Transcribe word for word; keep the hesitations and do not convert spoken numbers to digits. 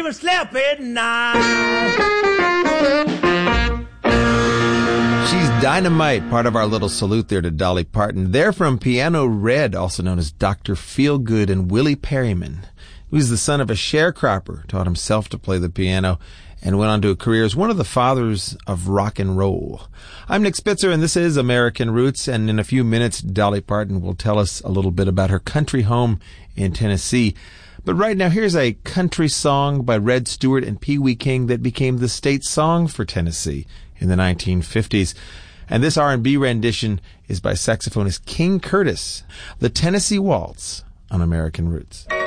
even sleeping now. She's dynamite, part of our little salute there to Dolly Parton. They're from Piano Red, also known as Doctor Feelgood, and Willie Perryman. He was the son of a sharecropper, taught himself to play the piano, and went on to a career as one of the fathers of rock and roll. I'm Nick Spitzer, and this is American Roots, and in a few minutes, Dolly Parton will tell us a little bit about her country home in Tennessee. But right now, here's a country song by Red Stewart and Pee Wee King that became the state song for Tennessee in the nineteen fifties. And this R and B rendition is by saxophonist King Curtis, the Tennessee Waltz on American Roots.